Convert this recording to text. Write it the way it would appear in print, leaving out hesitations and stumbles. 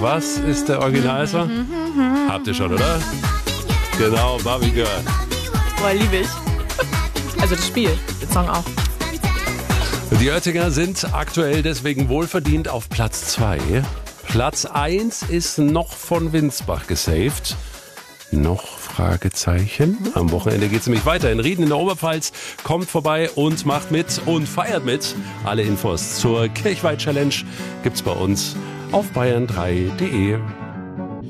Was ist der Originalsong? Habt ihr schon, oder? Genau, Barbie Girl. Boah, liebe ich. Also das Spiel, den Song auch. Die Oettinger sind aktuell deswegen wohlverdient auf Platz 2. Platz 1 ist noch von Winsbach gesaved. Noch Fragezeichen. Am Wochenende geht es nämlich weiter. In Rieden in der Oberpfalz. Kommt vorbei und macht mit und feiert mit. Alle Infos zur Kirchweih-Challenge gibt's bei uns auf bayern3.de.